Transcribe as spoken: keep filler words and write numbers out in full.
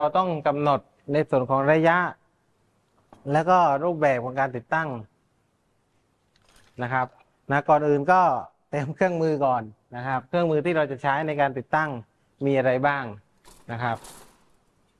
เราต้องกำหนดในส่วนของระยะ แล้วก็รูปแบบของการติดตั้งนะครับนะก่อนอื่นก็เตรียมเครื่องมือก่อนนะครับเครื่องมือที่เราจะใช้ในการติดตั้งมีอะไรบ้างนะครับ